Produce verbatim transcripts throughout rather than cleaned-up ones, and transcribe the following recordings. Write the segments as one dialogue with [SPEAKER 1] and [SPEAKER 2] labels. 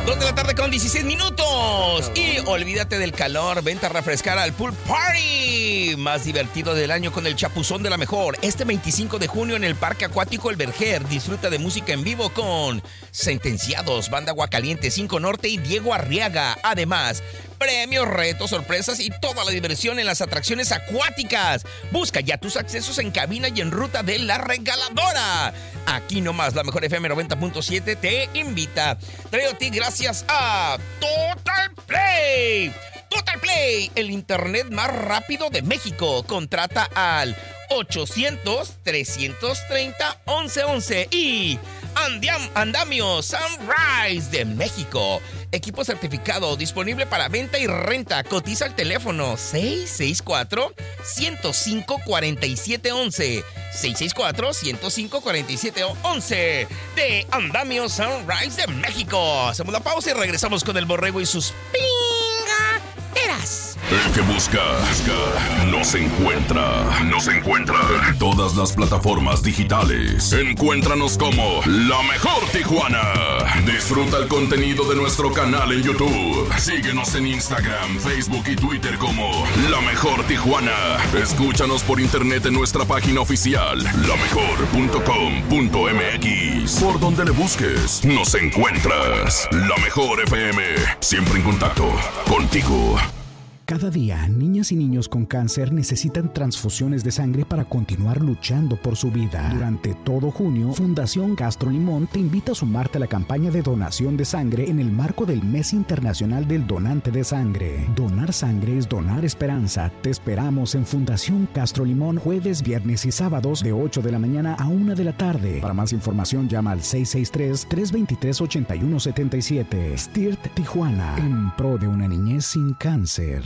[SPEAKER 1] dos de la tarde con dieciséis minutos. Y olvídate del calor, vente a refrescar al Pool Party más divertido del año con el Chapuzón de la Mejor. Este veinticinco de junio en el Parque Acuático El Verger. Disfruta de música en vivo con Sentenciados, Banda Aguacaliente, Cinco Norte y Diego Arriaga. Además, premios, retos, sorpresas y toda la diversión en las atracciones acuáticas. Busca ya tus accesos en cabina y en ruta de La Regaladora. Aquí nomás la Mejor F M noventa punto siete te invita. Traigo a ti gracias a Total Play. Total Play, el internet más rápido de México. Contrata al ochocientos, trescientos treinta, once once y Andiam, Andamio Sunrise de México. Equipo certificado disponible para venta y renta. Cotiza el teléfono seis seis cuatro, uno cero cinco, cuatro siete uno uno. seis seis cuatro, uno cero cinco, cuatro siete uno uno de Andamio Sunrise de México. Hacemos la pausa y regresamos con el Borrego y sus pingaderas.
[SPEAKER 2] El que busca, busca, nos encuentra. Nos encuentra en todas las plataformas digitales. Encuéntranos como La Mejor Tijuana. Disfruta el contenido de nuestro canal en YouTube. Síguenos en Instagram, Facebook y Twitter como La Mejor Tijuana. Escúchanos por internet en nuestra página oficial, la mejor punto com punto m x. Por donde le busques, nos encuentras. La Mejor F M, siempre en contacto contigo.
[SPEAKER 3] Cada día, niñas y niños con cáncer necesitan transfusiones de sangre para continuar luchando por su vida. Durante todo junio, Fundación Castro Limón te invita a sumarte a la campaña de donación de sangre en el marco del Mes Internacional del Donante de Sangre. Donar sangre es donar esperanza. Te esperamos en Fundación Castro Limón jueves, viernes y sábados de ocho de la mañana a una de la tarde. Para más información, llama al seis seis tres, tres dos tres, ocho uno siete siete. S T I R T Tijuana, en pro de una niñez sin cáncer.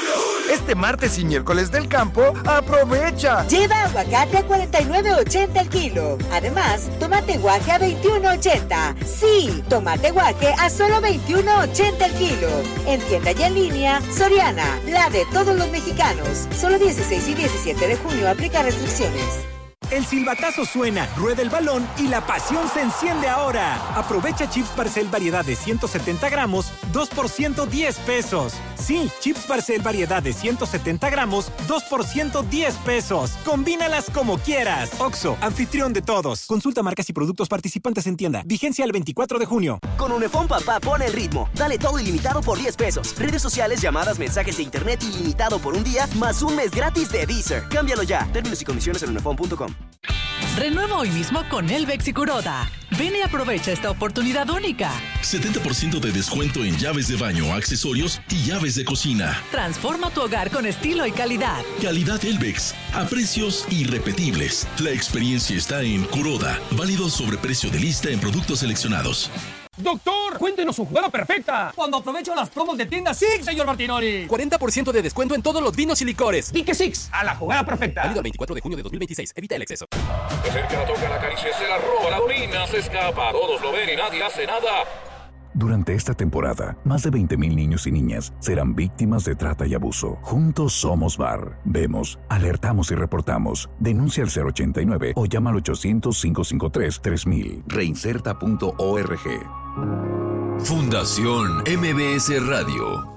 [SPEAKER 4] Este martes y miércoles del campo, ¡aprovecha!
[SPEAKER 5] Lleva aguacate a cuarenta y nueve ochenta el kilo. Además, tomate guaje a veintiuno ochenta. Sí, tomate guaje a solo veintiuno ochenta el kilo. En tienda y en línea, Soriana, la de todos los mexicanos. Solo dieciséis y diecisiete de junio aplica restricciones.
[SPEAKER 6] El silbatazo suena, rueda el balón y la pasión se enciende ahora. Aprovecha Chips Parcel variedad de ciento setenta gramos, dos por ciento diez pesos. Sí, Chips Parcel variedad de ciento setenta gramos, dos por ciento diez pesos. Combínalas como quieras. Oxxo, anfitrión de todos. Consulta marcas y productos participantes en tienda. Vigencia el veinticuatro de junio.
[SPEAKER 7] Con Unifón Papá pone el ritmo. Dale todo ilimitado por diez pesos. Redes sociales, llamadas, mensajes de internet ilimitado por un día, más un mes gratis de Deezer. Cámbialo ya. Términos y condiciones en unifón punto com.
[SPEAKER 8] Renueva hoy mismo con Elvex y Kuroda. Ven y aprovecha esta oportunidad única.
[SPEAKER 9] setenta por ciento de descuento en llaves de baño, accesorios y llaves de cocina.
[SPEAKER 8] Transforma tu hogar con estilo y calidad.
[SPEAKER 9] Calidad Elvex, a precios irrepetibles. La experiencia está en Kuroda. Válido sobre precio de lista en productos seleccionados.
[SPEAKER 10] Doctor, cuéntenos su jugada perfecta.
[SPEAKER 11] Cuando aprovecho las promos de tienda Six, señor Martinoli.
[SPEAKER 10] cuarenta por ciento de descuento en todos los vinos y licores.
[SPEAKER 11] Dique Six, a la jugada perfecta.
[SPEAKER 10] Válido el veinticuatro de junio de dos mil veintiséis. Evita el exceso.
[SPEAKER 12] Se acerca, la toca, la acaricia, se la roba, la orina, se escapa. Todos lo ven y nadie hace nada.
[SPEAKER 2] Durante esta temporada, más de veinte mil niños y niñas serán víctimas de trata y abuso. Juntos somos B A R. Vemos, alertamos y reportamos. Denuncia al cero ochenta y nueve o llama al ochocientos, cinco cinco tres, tres mil. Reinserta punto org.
[SPEAKER 13] Fundación M B S Radio.